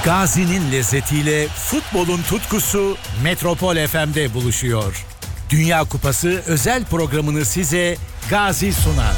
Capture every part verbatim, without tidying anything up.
Gazi'nin lezzetiyle futbolun tutkusu Metropol F M'de buluşuyor. Dünya Kupası özel programını size Gazi sunar.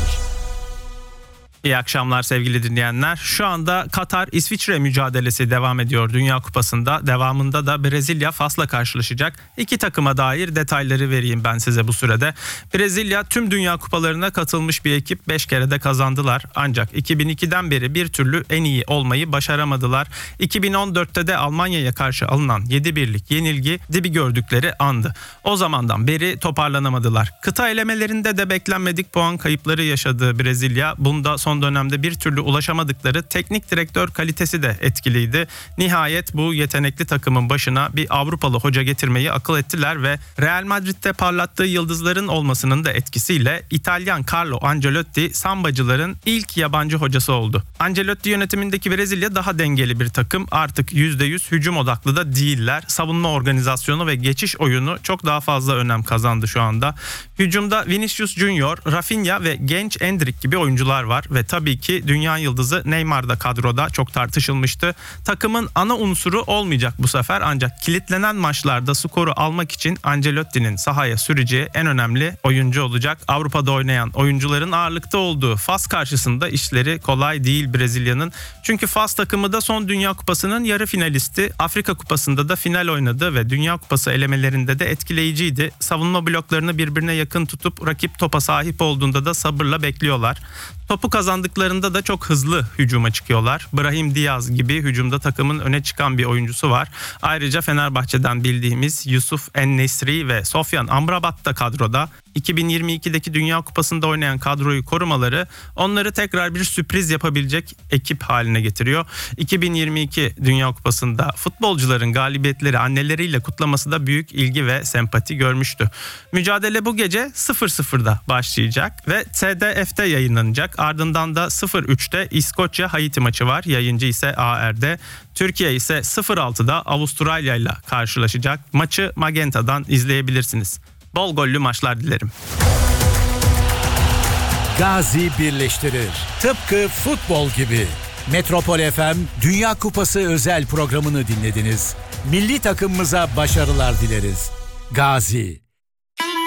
İyi akşamlar sevgili dinleyenler. Şu anda Katar-İsviçre mücadelesi devam ediyor Dünya Kupası'nda. Devamında da Brezilya Fas'la karşılaşacak. İki takıma dair detayları vereyim ben size bu sürede. Brezilya tüm Dünya Kupalarına katılmış bir ekip. beş kere de kazandılar. Ancak iki bin ikiden beri bir türlü en iyi olmayı başaramadılar. iki bin on dörtte de Almanya'ya karşı alınan yedi birlik yenilgi dibi gördükleri andı. O zamandan beri toparlanamadılar. Kıta elemelerinde de beklenmedik puan kayıpları yaşadı Brezilya. Bunda son dönemde bir türlü ulaşamadıkları teknik direktör kalitesi de etkiliydi. Nihayet bu yetenekli takımın başına bir Avrupalı hoca getirmeyi akıl ettiler ve Real Madrid'de parlattığı yıldızların olmasının da etkisiyle İtalyan Carlo Ancelotti sambacıların ilk yabancı hocası oldu. Ancelotti yönetimindeki Brezilya daha dengeli bir takım. Artık yüzde yüz hücum odaklı da değiller. Savunma organizasyonu ve geçiş oyunu çok daha fazla önem kazandı şu anda. Hücumda Vinicius Junior, Rafinha ve genç Endrick gibi oyuncular var ve tabii ki dünya yıldızı Neymar da kadroda, çok tartışılmıştı. Takımın ana unsuru olmayacak bu sefer, ancak kilitlenen maçlarda skoru almak için Ancelotti'nin sahaya süreceği en önemli oyuncu olacak. Avrupa'da oynayan oyuncuların ağırlıkta olduğu Fas karşısında işleri kolay değil Brezilya'nın. Çünkü Fas takımı da son Dünya Kupası'nın yarı finalisti. Afrika Kupası'nda da final oynadı ve Dünya Kupası elemelerinde de etkileyiciydi. Savunma bloklarını birbirine yakın tutup rakip topa sahip olduğunda da sabırla bekliyorlar. Topu kazandıklarında da çok hızlı hücuma çıkıyorlar. Brahim Diaz gibi hücumda takımın öne çıkan bir oyuncusu var. Ayrıca Fenerbahçe'den bildiğimiz Yusuf En-Nesyri ve Sofyan Amrabat da kadroda. iki bin yirmi ikideki Dünya Kupası'nda oynayan kadroyu korumaları onları tekrar bir sürpriz yapabilecek ekip haline getiriyor. iki bin yirmi iki Dünya Kupası'nda futbolcuların galibiyetleri anneleriyle kutlaması da büyük ilgi ve sempati görmüştü. Mücadele bu gece sıfır sıfırda başlayacak ve T D F'de yayınlanacak. Ardından da sıfır üçte İskoçya-Haiti maçı var. Yayıncı ise A R'de. Türkiye ise sıfır altıda Avustralya ile karşılaşacak. Maçı Magenta'dan izleyebilirsiniz. Bol gollü maçlar dilerim. Gazi birleştirir. Tıpkı futbol gibi. Metropol F M Dünya Kupası özel programını dinlediniz. Milli takımımıza başarılar dileriz. Gazi.